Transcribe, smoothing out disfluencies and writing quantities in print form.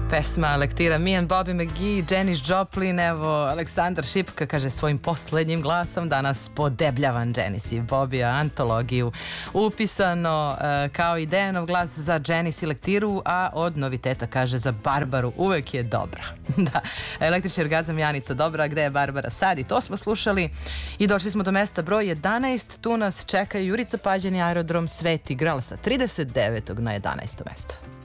Pesma lektira Me and Bobby McGee, Janis Joplin, evo Aleksandar Šipka kaže svojim poslednjim glasom danas podebljavan Janis i Bobby antologiju upisano kao i Dejanov glas za Janis i lektiru, a od noviteta kaže za Barbaru uvek je dobra. Da, električni orgazam Janica dobra, gde je Barbara sad, i to smo slušali i došli smo do mesta broj 11, tu nas čeka Jurica Pađen i aerodrom Sveti Gral sa 39. na 11. mesto.